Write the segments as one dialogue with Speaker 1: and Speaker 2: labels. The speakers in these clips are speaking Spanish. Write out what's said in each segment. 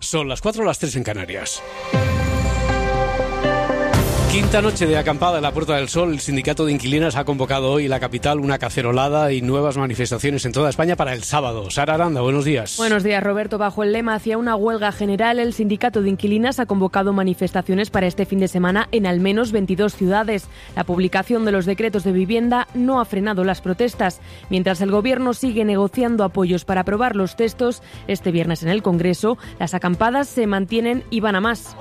Speaker 1: Son las 4 o las 3 en Canarias. Quinta noche de acampada en la Puerta del Sol. El Sindicato de Inquilinas ha convocado hoy en la capital una cacerolada y nuevas manifestaciones en toda España para el sábado. Sara Aranda, buenos días.
Speaker 2: Buenos días, Roberto. Bajo el lema hacia una huelga general, el Sindicato de Inquilinas ha convocado manifestaciones para este fin de semana en al menos 22 ciudades. La publicación de los decretos de vivienda no ha frenado las protestas. Mientras el Gobierno sigue negociando apoyos para aprobar los textos, este viernes en el Congreso, las acampadas se mantienen y van a más.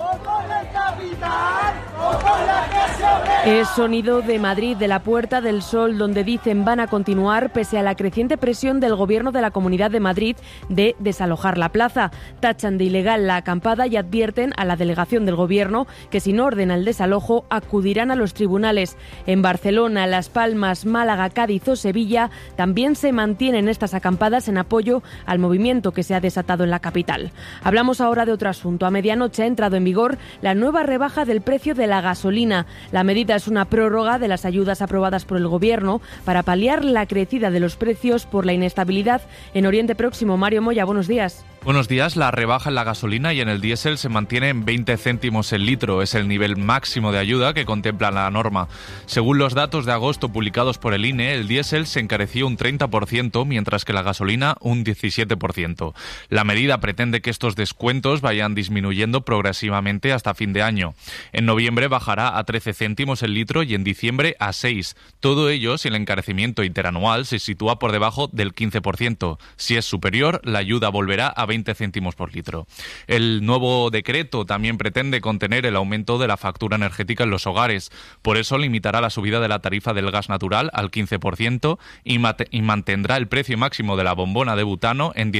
Speaker 2: Es sonido de Madrid, de la Puerta del Sol, donde dicen van a continuar pese a la creciente presión del Gobierno de la Comunidad de Madrid de desalojar la plaza. Tachan de ilegal la acampada y advierten a la delegación del Gobierno que si no ordena el desalojo acudirán a los tribunales. En Barcelona, Las Palmas, Málaga, Cádiz o Sevilla también se mantienen estas acampadas en apoyo al movimiento que se ha desatado en la capital. Hablamos ahora de otro asunto. A medianoche ha entrado en vigor la nueva rebaja del precio de la gasolina. La medida es una prórroga de las ayudas aprobadas por el Gobierno para paliar la crecida de los precios por la inestabilidad en Oriente Próximo. Mario Moya, buenos días.
Speaker 3: Buenos días. La rebaja en la gasolina y en el diésel se mantiene en 20 céntimos el litro. Es el nivel máximo de ayuda que contempla la norma. Según los datos de agosto publicados por el INE, el diésel se encareció un 30%, mientras que la gasolina un 17%. La medida pretende que estos descuentos vayan disminuyendo progresivamente hasta fin de año. En noviembre bajará a 13 céntimos el litro y en diciembre a 6. Todo ello si el encarecimiento interanual se sitúa por debajo del 15%. Si es superior, la ayuda volverá a 20 céntimos por litro. El nuevo decreto también pretende contener el aumento de la factura energética en los hogares. Por eso limitará la subida de la tarifa del gas natural al 15% y mantendrá el precio máximo de la bombona de butano en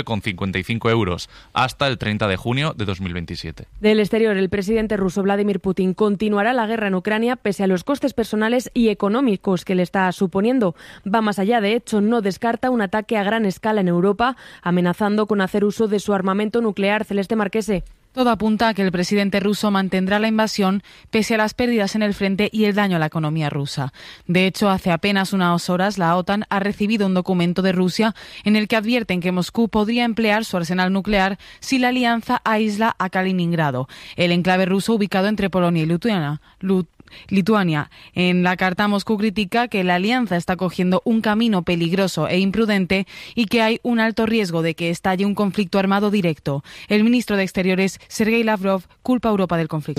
Speaker 3: 19,55 euros hasta el 30 de junio de 2027.
Speaker 2: Del exterior, el presidente ruso Vladimir Putin continuará la guerra en Ucrania pese a los costes personales y económicos que le está suponiendo. Va más allá, de hecho, no descarta un ataque a gran escala en Europa, amenazando con hacer uso de su armamento nuclear. Celeste Marquese.
Speaker 4: Todo apunta a que el presidente ruso mantendrá la invasión pese a las pérdidas en el frente y el daño a la economía rusa. De hecho, hace apenas unas horas la OTAN ha recibido un documento de Rusia en el que advierten que Moscú podría emplear su arsenal nuclear si la alianza aísla a Kaliningrado, el enclave ruso ubicado entre Polonia y Lituania. En la carta, Moscú critica que la alianza está cogiendo un camino peligroso e imprudente y que hay un alto riesgo de que estalle un conflicto armado directo. El ministro de Exteriores, Sergei Lavrov, culpa a Europa del conflicto.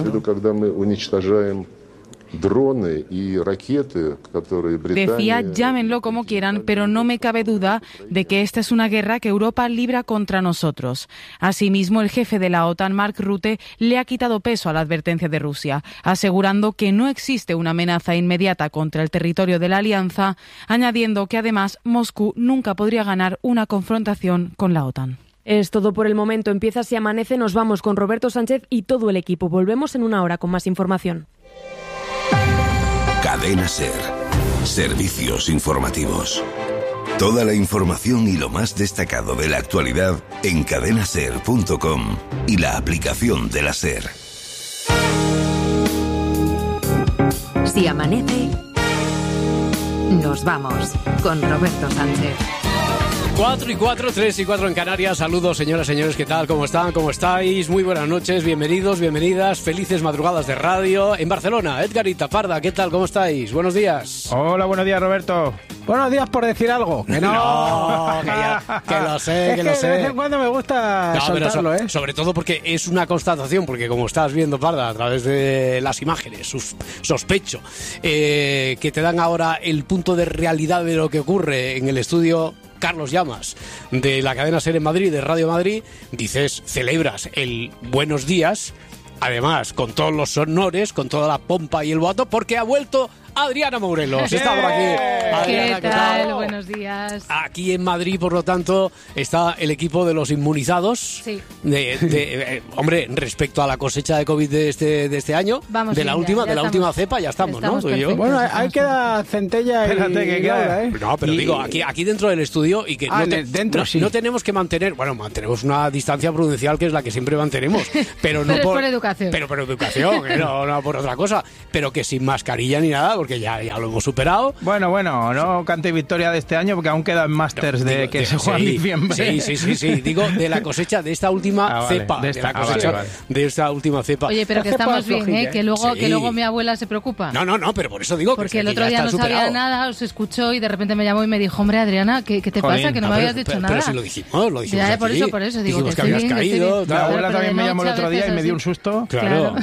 Speaker 4: Decía, llámenlo como quieran, pero no me cabe duda de que esta es una guerra que Europa libra contra nosotros. Asimismo, el jefe de la OTAN, Mark Rutte, le ha quitado peso a la advertencia de Rusia, asegurando que no existe una amenaza inmediata contra el territorio de la alianza, añadiendo que además Moscú nunca podría ganar una confrontación con la OTAN.
Speaker 2: Es todo por el momento. Empieza Si Amanece. Nos vamos con Roberto Sánchez y todo el equipo. Volvemos en una hora con más información.
Speaker 5: Cadena SER. Servicios informativos. Toda la información y lo más destacado de la actualidad en cadenaser.com y la aplicación de la SER.
Speaker 6: Si amanece, nos vamos con Roberto Sánchez.
Speaker 1: 4 y 4, 3 y 4 en Canarias. Saludos, señoras, señores, ¿qué tal? ¿Cómo están? ¿Cómo estáis? Muy buenas noches, bienvenidos, bienvenidas, felices madrugadas de radio. En Barcelona, Edgarita Parda, ¿qué tal? ¿Cómo estáis? Buenos días.
Speaker 7: Hola, buenos días, Roberto. Buenos días por decir algo. Que no,
Speaker 1: que lo sé, que lo sé.
Speaker 7: De vez en cuando me gusta soltarlo,
Speaker 1: sobre todo porque es una constatación, porque como estás viendo, Parda, a través de las imágenes, sospecho, que te dan ahora el punto de realidad de lo que ocurre en el estudio Carlos Llamas, de la cadena SER en Madrid, de Radio Madrid. Dices, celebras el buenos días, además con todos los honores, con toda la pompa y el boato, porque ha vuelto Adriana Morelos. Está por aquí. Adriana,
Speaker 8: ¿qué tal? Buenos días.
Speaker 1: Aquí en Madrid, por lo tanto, está el equipo de los inmunizados.
Speaker 8: Sí.
Speaker 1: Hombre, respecto a la cosecha de COVID de este año,
Speaker 8: vamos
Speaker 1: de la última cepa, ya estamos, ¿no?
Speaker 8: Tú y yo.
Speaker 7: Bueno, ahí queda Centella y...
Speaker 1: Espérate, que queda. No, pero digo, aquí dentro del estudio y que no tenemos que mantenemos una distancia prudencial que es la que siempre mantenemos, pero no
Speaker 8: por educación.
Speaker 1: Pero por educación, no por otra cosa, pero que sin mascarilla ni nada, porque ya lo hemos superado.
Speaker 7: Bueno, no cante victoria de este año porque aún quedan Masters se juegan en diciembre.
Speaker 1: Sí. Digo, de la cosecha de esta última cepa. De esta última cepa.
Speaker 8: Oye, pero que estamos bien, que luego mi abuela se preocupa.
Speaker 1: No, pero por eso digo
Speaker 8: porque el otro día no sabía nada, os escuchó y de repente me llamó y me dijo, hombre, Adriana, ¿qué te pasa? Que no me habías dicho nada.
Speaker 1: Pero si lo dijimos
Speaker 8: ya,
Speaker 1: aquí.
Speaker 8: Por eso digo
Speaker 1: dijimos que habías caído.
Speaker 7: Mi abuela también me llamó el otro día y me dio un susto.
Speaker 1: Claro.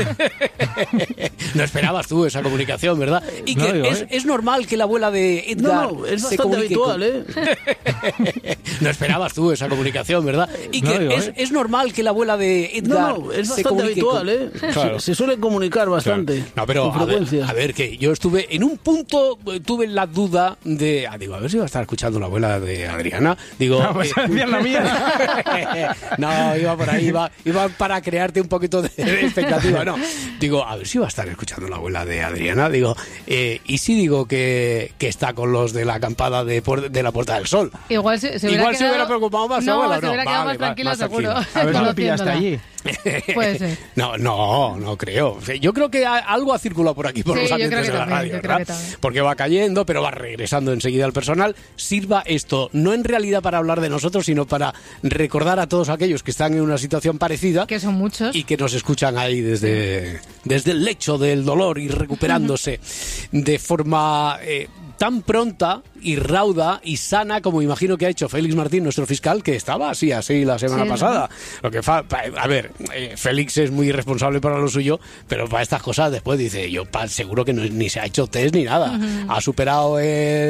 Speaker 1: No esperabas tú esa comunicación, ¿verdad? Y que es normal que la abuela de Edgar
Speaker 9: es bastante habitual,
Speaker 1: No esperabas tú esa comunicación, ¿verdad? Y que es normal que la abuela de Edgar
Speaker 9: es bastante habitual, Claro. Se suele comunicar bastante.
Speaker 1: Claro. No, pero a ver, que yo estuve en un punto, tuve la duda de, a ver si va a estar escuchando la abuela de Adriana. Digo,
Speaker 7: no, pues decir la mía.
Speaker 1: No, iba por ahí, iba para crearte un poquito de expectativa. No, digo, a ver si va a estar escuchando la abuela de Adriana. Digo, y si digo que está con los de la acampada de la Puerta del Sol.
Speaker 8: Igual se hubiera
Speaker 1: preocupado más.
Speaker 8: No,
Speaker 1: abuela,
Speaker 8: se hubiera quedado más tranquila, seguro.
Speaker 7: A ver si lo pillaste allí.
Speaker 8: Puede ser.
Speaker 1: No creo. Yo creo que algo ha circulado por aquí, por los ambientes de la radio, ¿verdad? Porque va cayendo, pero va regresando enseguida al personal. Sirva esto, no en realidad para hablar de nosotros, sino para recordar a todos aquellos que están en una situación parecida.
Speaker 8: Que son muchos.
Speaker 1: Y que nos escuchan ahí desde el lecho del dolor y recuperándose de forma tan pronta y rauda y sana como imagino que ha hecho Félix Martín, nuestro fiscal, que estaba así la semana pasada. Lo que Félix es muy responsable para lo suyo, pero para estas cosas después dice, seguro que ni se ha hecho test ni nada. Ha superado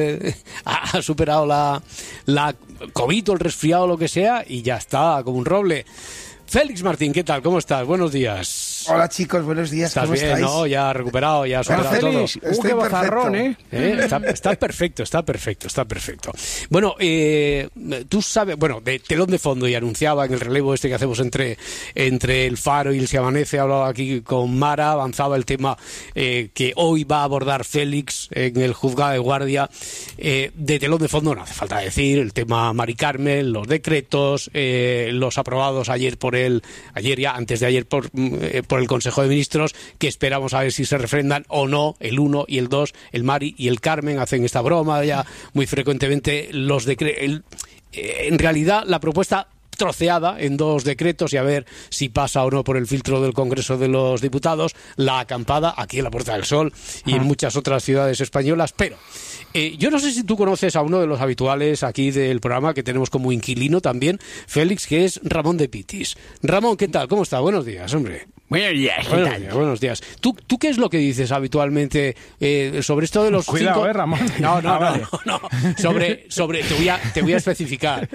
Speaker 1: la COVID o el resfriado o lo que sea y ya está, como un roble. Félix Martín, ¿qué tal? ¿Cómo estás? Buenos días.
Speaker 10: Hola chicos, buenos días.
Speaker 1: ¿Estás
Speaker 10: ¿Cómo
Speaker 1: bien?
Speaker 10: estáis?
Speaker 1: ¿No? Ya recuperado, ya superado
Speaker 10: Félix,
Speaker 1: todo.
Speaker 10: Estoy perfecto.
Speaker 1: Está perfecto. Bueno, tú sabes, de telón de fondo, y anunciaba en el relevo que hacemos entre El Faro y el Si Amanece, hablaba aquí con Mara, avanzaba el tema que hoy va a abordar Félix en el juzgado de guardia. De telón de fondo no hace falta decir, el tema Mari Carmen, los decretos, los aprobados antes de ayer por el Consejo de Ministros, que esperamos a ver si se refrendan o no. El 1 y el 2, el Mari y el Carmen hacen esta broma ya muy frecuentemente. En realidad la propuesta troceada en 2 decretos, y a ver si pasa o no por el filtro del Congreso de los Diputados, la acampada aquí en la Puerta del Sol y en muchas otras ciudades españolas. Pero yo no sé si tú conoces a uno de los habituales aquí del programa que tenemos como inquilino también, Félix, que es Ramón de Pitis. Ramón, ¿qué tal? ¿Cómo está? Buenos días, hombre.
Speaker 9: Buenos días, ¿qué tal?
Speaker 1: Buenos días. ¿Tú qué es lo que dices habitualmente sobre esto de los
Speaker 7: Cuidado,
Speaker 1: 5?
Speaker 7: Ramón.
Speaker 1: No. Sobre te voy a especificar.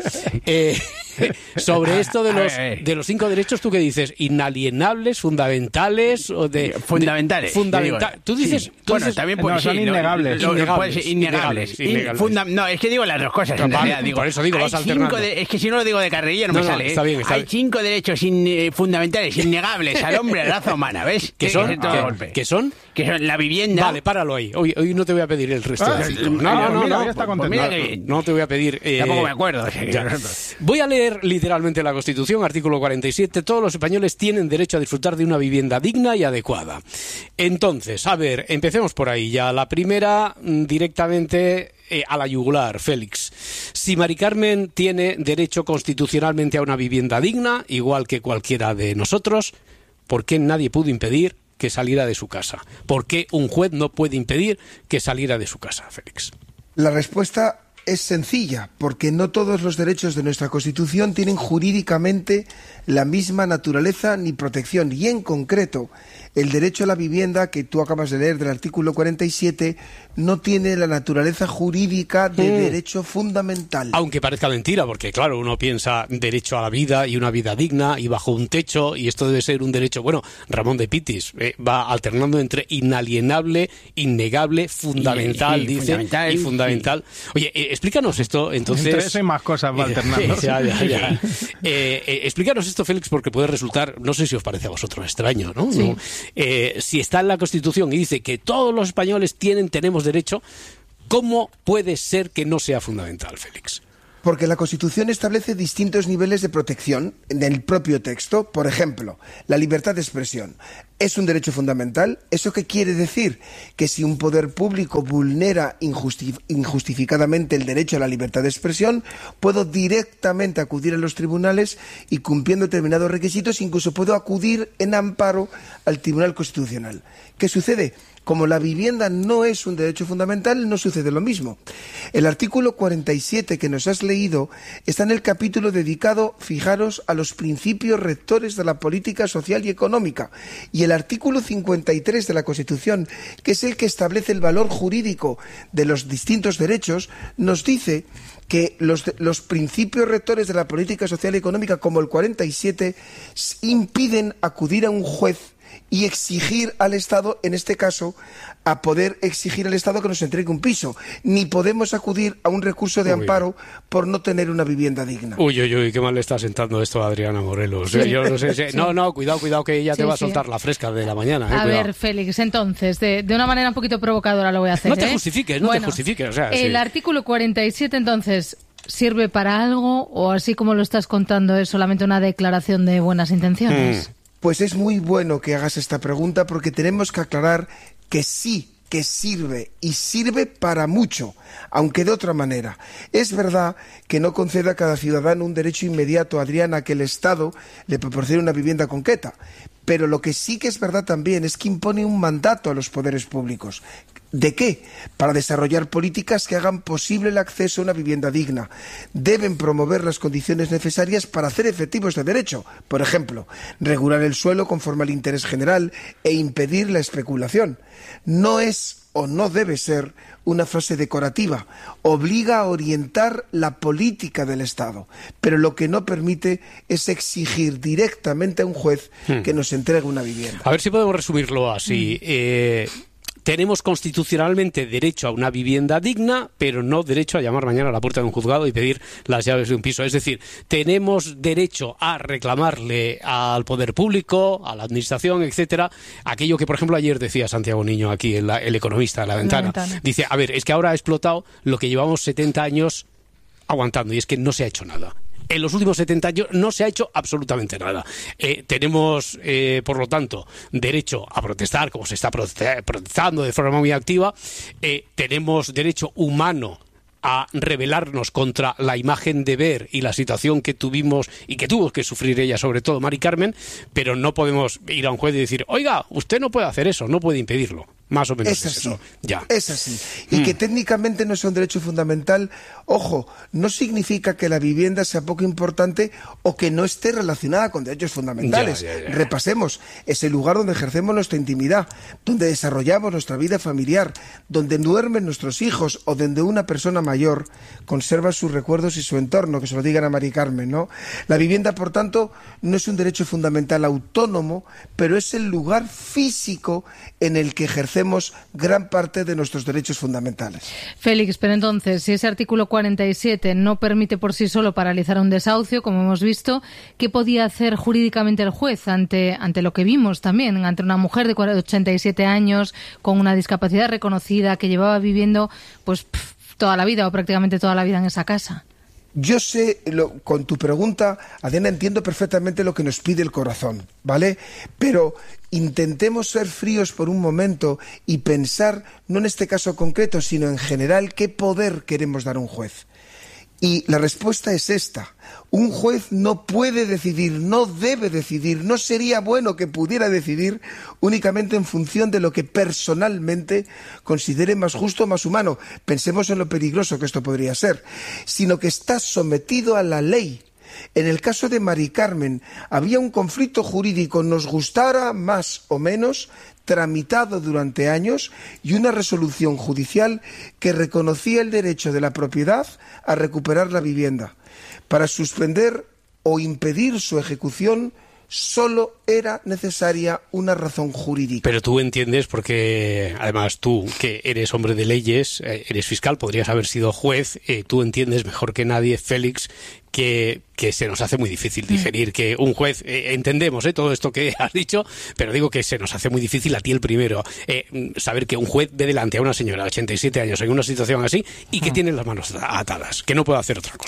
Speaker 1: Sobre esto de los 5 derechos, ¿tú qué dices? ¿Inalienables, fundamentales o de
Speaker 9: fundamentales?
Speaker 1: Tú dices,
Speaker 7: también son innegables.
Speaker 9: Innegables. No, es que digo las dos cosas.
Speaker 1: Por eso digo, vas alternando.
Speaker 9: Es que si no lo digo de carrerilla no me sale.
Speaker 1: Está bien.
Speaker 9: Hay 5 derechos fundamentales, innegables al hombre, a la raza humana, ¿ves?
Speaker 1: ¿Qué son?
Speaker 9: ¿Qué son? Que son la vivienda.
Speaker 1: Vale, páralo ahí. Hoy no te voy a pedir el resto de 5. No te voy a pedir.
Speaker 9: Tampoco me acuerdo.
Speaker 1: Voy a leer literalmente la Constitución, artículo 47. Todos los españoles tienen derecho a disfrutar de una vivienda digna y adecuada. Entonces, a ver, empecemos por ahí ya. La primera, directamente a la yugular, Félix. Si Mari Carmen tiene derecho constitucionalmente a una vivienda digna, igual que cualquiera de nosotros, ¿por qué nadie pudo impedir que saliera de su casa? ¿Por qué un juez no puede impedir que saliera de su casa, Félix?
Speaker 10: La respuesta es sencilla, porque no todos los derechos de nuestra Constitución tienen jurídicamente la misma naturaleza ni protección, y en concreto el derecho a la vivienda que tú acabas de leer del artículo 47 no tiene la naturaleza jurídica de derecho fundamental.
Speaker 1: Aunque parezca mentira, porque claro, uno piensa derecho a la vida y una vida digna y bajo un techo, y esto debe ser un derecho, bueno, Ramón de Pitis va alternando entre inalienable, innegable, fundamental, y fundamental. Oye, explícanos esto, entonces.
Speaker 7: Entre eso y más cosas va alternando.
Speaker 1: Ya. Explícanos esto, Félix, porque puede resultar, no sé si os parece a vosotros extraño, ¿no? Sí. Si está en la Constitución y dice que todos los españoles tenemos derecho, ¿cómo puede ser que no sea fundamental, Félix?
Speaker 10: Porque la Constitución establece distintos niveles de protección en el propio texto. Por ejemplo, la libertad de expresión es un derecho fundamental. ¿Eso qué quiere decir? Que si un poder público vulnera injustificadamente el derecho a la libertad de expresión, puedo directamente acudir a los tribunales y, cumpliendo determinados requisitos, incluso puedo acudir en amparo al Tribunal Constitucional. ¿Qué sucede? Como la vivienda no es un derecho fundamental, no sucede lo mismo. El artículo 47 que nos has leído está en el capítulo dedicado, fijaros, a los principios rectores de la política social y económica. Y el artículo 53 de la Constitución, que es el que establece el valor jurídico de los distintos derechos, nos dice que los principios rectores de la política social y económica, como el 47, impiden acudir a un juez y exigir al Estado, en este caso, a poder exigir al Estado que nos entregue un piso. Ni podemos acudir a un recurso de amparo por no tener una vivienda digna.
Speaker 1: Uy, qué mal le está sentando esto a Adriana Morelos. Sí. Yo no sé. Sí. No, cuidado que ella te va a soltar la fresca de la mañana.
Speaker 8: A ver, Félix, entonces, de una manera un poquito provocadora lo voy a hacer.
Speaker 1: No te justifiques. O sea,
Speaker 8: el artículo 47, entonces, ¿sirve para algo o así como lo estás contando es solamente una declaración de buenas intenciones?
Speaker 10: Pues es muy bueno que hagas esta pregunta porque tenemos que aclarar que sí, que sirve y sirve para mucho, aunque de otra manera. Es verdad que no concede a cada ciudadano un derecho inmediato, Adriana, que el Estado le proporcione una vivienda concreta. Pero lo que sí que es verdad también es que impone un mandato a los poderes públicos. ¿De qué? Para desarrollar políticas que hagan posible el acceso a una vivienda digna. Deben promover las condiciones necesarias para hacer efectivo este derecho. Por ejemplo, regular el suelo conforme al interés general e impedir la especulación. No es o no debe ser una frase decorativa. Obliga a orientar la política del Estado. Pero lo que no permite es exigir directamente a un juez que nos entregue una vivienda.
Speaker 1: A ver si podemos resumirlo así. Tenemos constitucionalmente derecho a una vivienda digna, pero no derecho a llamar mañana a la puerta de un juzgado y pedir las llaves de un piso. Es decir, tenemos derecho a reclamarle al poder público, a la administración, etcétera, aquello que, por ejemplo, ayer decía Santiago Niño aquí, el economista de La Ventana. Dice, a ver, es que ahora ha explotado lo que llevamos 70 años aguantando y es que no se ha hecho nada. En los últimos 70 años no se ha hecho absolutamente nada. Tenemos, por lo tanto, derecho a protestar, como se está protestando de forma muy activa. Tenemos derecho humano a rebelarnos contra la imagen de ver y la situación que tuvimos y que tuvo que sufrir ella, sobre todo Mari Carmen, pero no podemos ir a un juez y decir, oiga, usted no puede hacer eso, no puede impedirlo. Más o menos
Speaker 10: es así,
Speaker 1: eso. Ya.
Speaker 10: Es así. Y que técnicamente no es un derecho fundamental, ojo, no significa que la vivienda sea poco importante o que no esté relacionada con derechos fundamentales.
Speaker 1: Ya.
Speaker 10: Repasemos, es el lugar donde ejercemos nuestra intimidad, donde desarrollamos nuestra vida familiar, donde duermen nuestros hijos o donde una persona mayor conserva sus recuerdos y su entorno, que se lo digan a Mari Carmen, ¿no? La vivienda, por tanto, no es un derecho fundamental autónomo, pero es el lugar físico en el que ejercemos gran parte de nuestros derechos fundamentales.
Speaker 8: Félix, pero entonces, si ese artículo 47 no permite por sí solo paralizar un desahucio, como hemos visto, ¿qué podía hacer jurídicamente el juez ante lo que vimos también, ante una mujer de 87 años con una discapacidad reconocida que llevaba viviendo pues toda la vida o prácticamente toda la vida en esa casa?
Speaker 10: Yo sé, con tu pregunta, Adriana, entiendo perfectamente lo que nos pide el corazón, ¿vale? Pero intentemos ser fríos por un momento y pensar, no en este caso concreto, sino en general, qué poder queremos dar a un juez. Y la respuesta es esta. Un juez no puede decidir, no debe decidir, no sería bueno que pudiera decidir únicamente en función de lo que personalmente considere más justo o más humano. Pensemos en lo peligroso que esto podría ser. Sino que está sometido a la ley. En el caso de Mari Carmen, había un conflicto jurídico, nos gustara más o menos, tramitado durante años y una resolución judicial que reconocía el derecho de la propiedad a recuperar la vivienda. Para suspender o impedir su ejecución solo era necesaria una razón jurídica.
Speaker 1: Pero tú entiendes, porque además tú, que eres hombre de leyes, eres fiscal, podrías haber sido juez, tú entiendes mejor que nadie, Félix, que se nos hace muy difícil digerir, que un juez, entendemos todo esto que has dicho, pero digo que se nos hace muy difícil, a ti el primero, saber que un juez ve delante a una señora de 87 años en una situación así y que tiene las manos atadas, que no puede hacer otra cosa.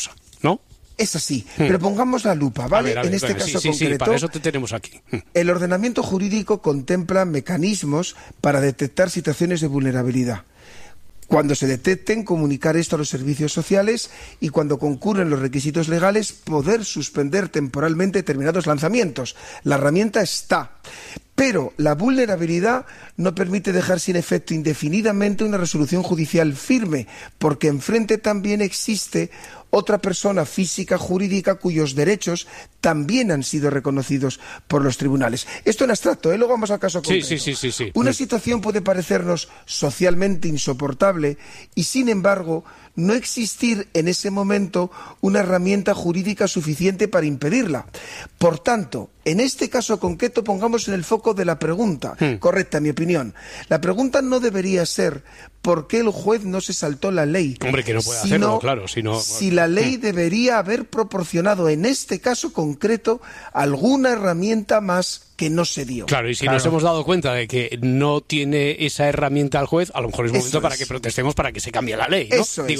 Speaker 1: ¿no?
Speaker 10: Es así, pero pongamos la lupa, ¿vale?
Speaker 1: A ver,
Speaker 10: en este caso concreto,
Speaker 1: sí, para eso te tenemos aquí.
Speaker 10: El ordenamiento jurídico contempla mecanismos para detectar situaciones de vulnerabilidad. Cuando se detecten, comunicar esto a los servicios sociales y cuando concurren los requisitos legales, poder suspender temporalmente determinados lanzamientos. La herramienta está. Pero la vulnerabilidad no permite dejar sin efecto indefinidamente una resolución judicial firme, porque enfrente también existe otra persona física, jurídica, cuyos derechos también han sido reconocidos por los tribunales. Esto en abstracto, Luego vamos al caso concreto.
Speaker 1: Sí.
Speaker 10: Una situación puede parecernos socialmente insoportable y, sin embargo, no existir en ese momento una herramienta jurídica suficiente para impedirla. Por tanto, en este caso concreto pongamos en el foco de la pregunta, correcta en mi opinión. La pregunta no debería ser ¿por qué el juez no se saltó la ley?
Speaker 1: Hombre, que no puede hacerlo, claro.
Speaker 10: Si la ley debería haber proporcionado en este caso concreto alguna herramienta más que no se dio.
Speaker 1: Claro, y si nos hemos dado cuenta de que no tiene esa herramienta el juez, a lo mejor es momento para que protestemos para que se cambie la ley, ¿no?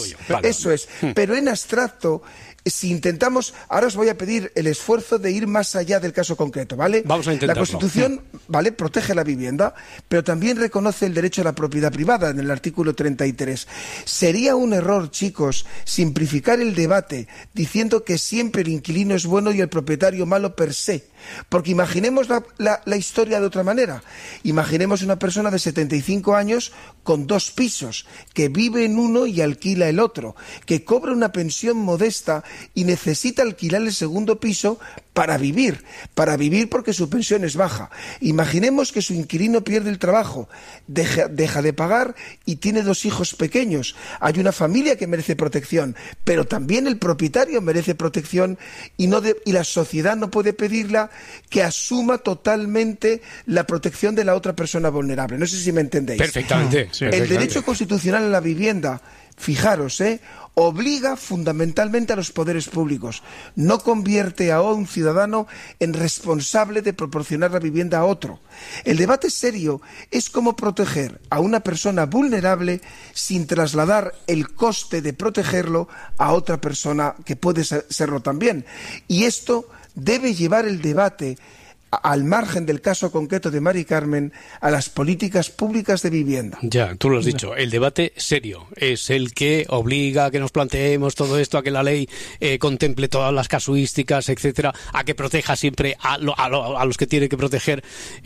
Speaker 1: Eso
Speaker 10: es. Pero en abstracto, si intentamos, ahora os voy a pedir el esfuerzo de ir más allá del caso concreto, ¿vale?
Speaker 1: Vamos a intentarlo.
Speaker 10: La Constitución, ¿vale?, protege la vivienda, pero también reconoce el derecho a la propiedad privada en el artículo 33. Sería un error, chicos, simplificar el debate diciendo que siempre el inquilino es bueno y el propietario malo per se. Porque imaginemos la historia de otra manera. Imaginemos una persona de 75 años con 2 pisos, que vive en uno y alquila el otro, que cobra una pensión modesta y necesita alquilar el segundo piso para vivir porque su pensión es baja. Imaginemos que su inquilino pierde el trabajo, deja de pagar y tiene 2 hijos pequeños. Hay una familia que merece protección, pero también el propietario merece protección y la sociedad no puede pedirla que asuma totalmente la protección de la otra persona vulnerable. No sé si me entendéis.
Speaker 1: Perfectamente.
Speaker 10: El derecho constitucional a la vivienda, fijaros, obliga fundamentalmente a los poderes públicos. No convierte a un ciudadano en responsable de proporcionar la vivienda a otro. El debate serio es cómo proteger a una persona vulnerable sin trasladar el coste de protegerlo a otra persona que puede serlo también. Y esto debe llevar el debate, al margen del caso concreto de Mari Carmen, a las políticas públicas de vivienda.
Speaker 1: Ya, tú lo has dicho, el debate serio es el que obliga a que nos planteemos todo esto, a que la ley contemple todas las casuísticas, etcétera, a que proteja siempre a los que tiene que proteger.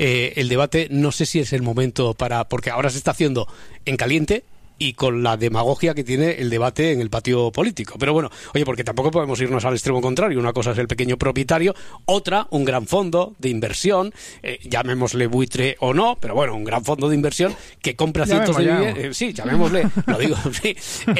Speaker 1: El debate no sé si es el momento porque ahora se está haciendo en caliente y con la demagogia que tiene el debate en el patio político. Pero bueno, oye, porque tampoco podemos irnos al extremo contrario. Una cosa es el pequeño propietario, otra, un gran fondo de inversión, llamémosle buitre o no, pero bueno, un gran fondo de inversión que compra cientos de viviendas. Sí, llamémosle, lo digo, sí,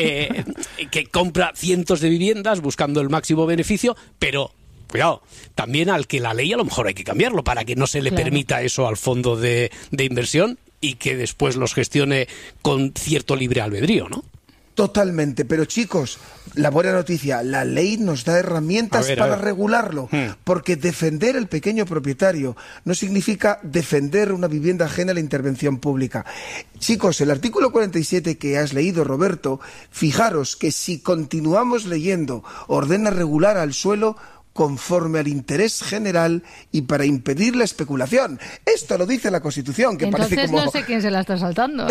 Speaker 1: que compra cientos de viviendas buscando el máximo beneficio, pero cuidado, también al que la ley a lo mejor hay que cambiarlo para que no se le permita eso al fondo de inversión y que después los gestione con cierto libre albedrío, ¿no?
Speaker 10: Totalmente, pero chicos, la buena noticia, la ley nos da herramientas para regularlo, porque defender al pequeño propietario no significa defender una vivienda ajena a la intervención pública. Chicos, el artículo 47 que has leído, Roberto, fijaros que si continuamos leyendo, ordena regular al suelo conforme al interés general y para impedir la especulación. Esto lo dice la Constitución, que
Speaker 8: entonces
Speaker 10: parece como...
Speaker 8: no sé quién se la está saltando.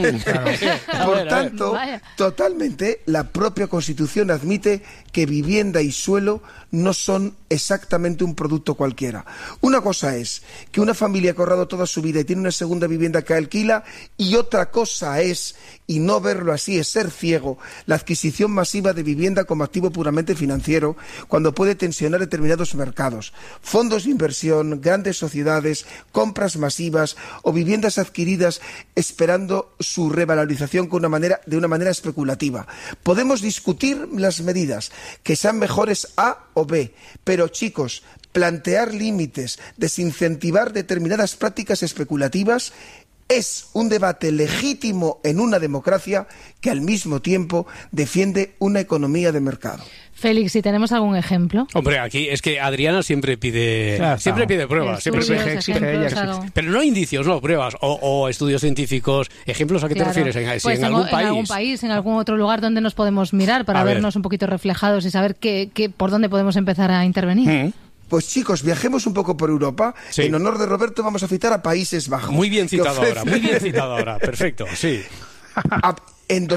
Speaker 10: Por tanto, totalmente, la propia Constitución admite que vivienda y suelo no son exactamente un producto cualquiera. Una cosa es que una familia ha ahorrado toda su vida y tiene una segunda vivienda que alquila, y otra cosa es, y no verlo así es ser ciego, la adquisición masiva de vivienda como activo puramente financiero, cuando puede tensionar determinados mercados. Fondos de inversión, grandes sociedades, compras masivas o viviendas adquiridas esperando su revalorización de una manera especulativa. Podemos discutir las medidas, que sean mejores A o B, pero chicos, plantear límites, desincentivar determinadas prácticas especulativas Es un debate legítimo en una democracia que al mismo tiempo defiende una economía de mercado.
Speaker 8: Félix, si tenemos algún ejemplo.
Speaker 1: Hombre, aquí es que Adriana siempre pide pruebas, siempre
Speaker 8: exige.
Speaker 1: Pero no indicios, no, pruebas o estudios científicos. ¿Ejemplos a qué te refieres?
Speaker 8: Pues en algún país, en algún otro lugar donde nos podemos mirar para vernos un poquito reflejados y saber por dónde podemos empezar a intervenir.
Speaker 10: Pues chicos, viajemos un poco por Europa. Sí. En honor de Roberto vamos a citar a Países Bajos.
Speaker 1: Muy bien citado ahora, perfecto, sí.
Speaker 10: En